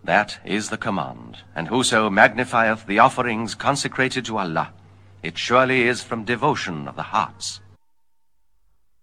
That is the command, and whoso magnifieth the offerings consecrated to Allah, it surely is from devotion of the hearts.